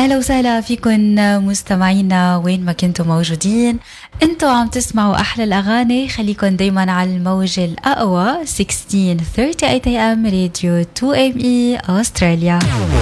أهلا وسهلا فيكم مستمعينا وين ما كنتم موجودين. انتوا عم تسمعوا أحلى الأغاني، خليكن دايما على الموج الأقوى 1638 AM راديو 2ME أستراليا.